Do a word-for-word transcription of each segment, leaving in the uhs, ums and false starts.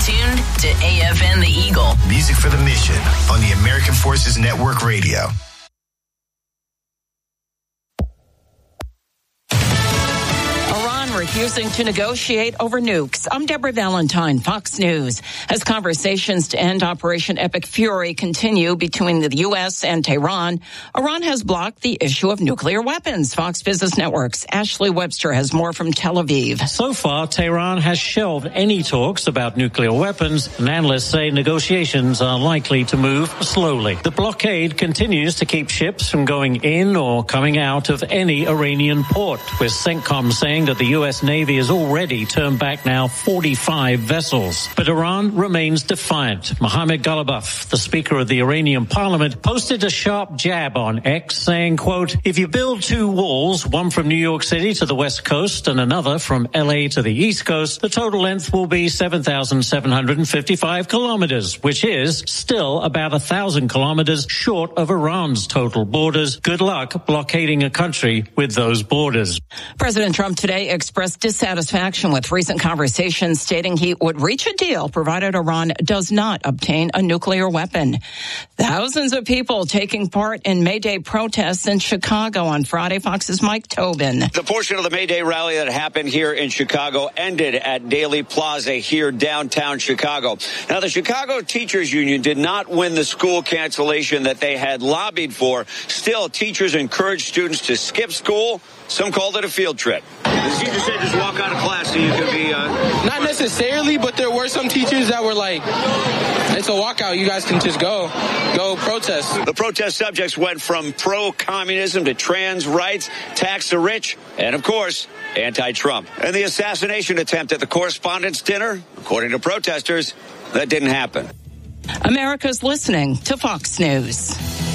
tuned to A F N The Eagle. Music for the mission on the American Forces Network Radio. Refusing to negotiate over nukes. I'm Deborah Valentine, Fox News. As conversations to end Operation Epic Fury continue between the U S and Tehran, Iran has blocked the issue of nuclear weapons. Fox Business Network's Ashley Webster has more from Tel Aviv. So far, Tehran has shelved any talks about nuclear weapons, and analysts say negotiations are likely to move slowly. The blockade continues to keep ships from going in or coming out of any Iranian port, with CENTCOM saying that the U S Navy has already turned back now forty-five vessels. But Iran remains defiant. Mohammad Ghalibaf, the Speaker of the Iranian Parliament, posted a sharp jab on X saying, quote, if you build two walls, one from New York City to the West Coast and another from L A to the East Coast, the total length will be seven thousand seven hundred fifty-five kilometers, which is still about one thousand kilometers short of Iran's total borders. Good luck blockading a country with those borders. President Trump today expressed dissatisfaction with recent conversations, stating he would reach a deal provided Iran does not obtain a nuclear weapon. Thousands of people taking part in May Day protests in Chicago on Friday. Fox's Mike Tobin. The portion of the May Day rally that happened here in Chicago ended at Daley Plaza here downtown Chicago. Now, the Chicago Teachers Union did not win the school cancellation that they had lobbied for. Still, teachers encouraged students to skip school. Some called it a field trip. The teacher said just walk out of class so you could be... Uh... Not necessarily, but there were some teachers that were like, it's a walkout. You guys can just go. Go protest. The protest subjects went from pro-communism to trans rights, tax the rich, and, of course, anti-Trump. And the assassination attempt at the Correspondents' Dinner, according to protesters, that didn't happen. America's listening to Fox News.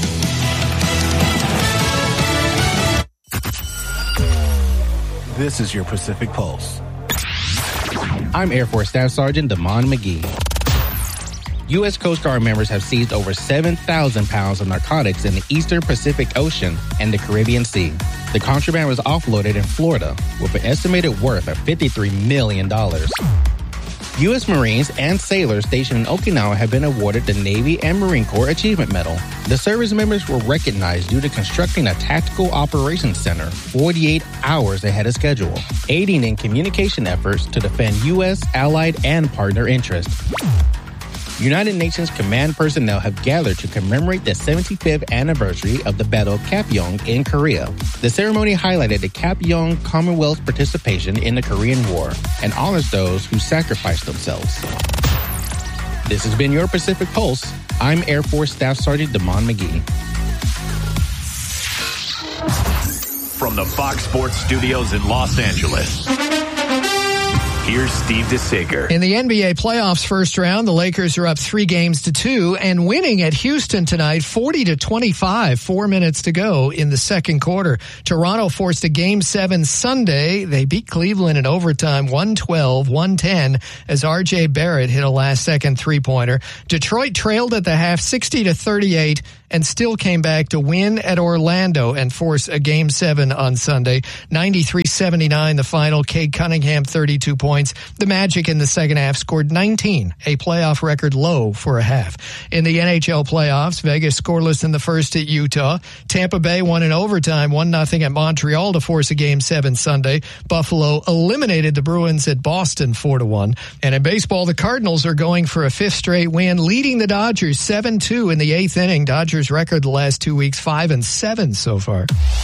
This is your Pacific Pulse. I'm Air Force Staff Sergeant Damon McGee. U S Coast Guard members have seized over seven thousand pounds of narcotics in the Eastern Pacific Ocean and the Caribbean Sea. The contraband was offloaded in Florida with an estimated worth of fifty-three million dollars. U S Marines and sailors stationed in Okinawa have been awarded the Navy and Marine Corps Achievement Medal. The service members were recognized due to constructing a tactical operations center forty-eight hours ahead of schedule, aiding in communication efforts to defend U S, allied, and partner interests. United Nations command personnel have gathered to commemorate the seventy-fifth anniversary of the Battle of Kapyong in Korea. The ceremony highlighted the Kapyong Commonwealth's participation in the Korean War and honors those who sacrificed themselves. This has been your Pacific Pulse. I'm Air Force Staff Sergeant Damon McGee. From the Fox Sports Studios in Los Angeles, here's Steve DeSager. In the N B A playoffs first round, the Lakers are up three games to two and winning at Houston tonight, forty to twenty-five, four minutes to go in the second quarter. Toronto forced a game seven Sunday. They beat Cleveland in overtime, one twelve, one ten, as R J Barrett hit a last-second three-pointer. Detroit trailed at the half, sixty to thirty-eight, and still came back to win at Orlando and force a game seven on Sunday. ninety-three seventy-nine the final. Cade Cunningham, thirty-two points. The Magic in the second half scored nineteen, a playoff record low for a half. In the N H L playoffs, Vegas scoreless in the first at Utah. Tampa Bay won in overtime, one nothing at Montreal to force a game seven Sunday. Buffalo eliminated the Bruins at Boston four to one. And in baseball, the Cardinals are going for a fifth straight win, leading the Dodgers seven two in the eighth inning. Dodgers record the last two weeks, five and seven so far.